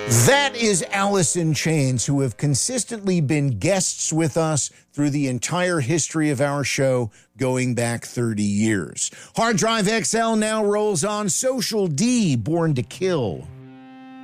That is Alice in Chains, who have consistently been guests with us through the entire history of our show, going back 30 years. Hard Drive XL now rolls on Social D, Born to Kill.